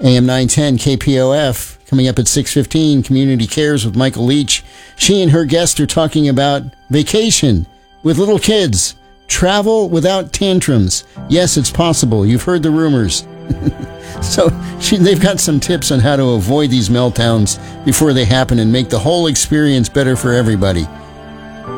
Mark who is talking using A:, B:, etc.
A: AM 910 KPOF. Coming up at 6:15, Community Cares with Michael Leach. She and her guest are talking about vacation with little kids. Travel without tantrums. Yes, it's possible. You've heard the rumors. So they've got some tips on how to avoid these meltdowns before they happen and make the whole experience better for everybody.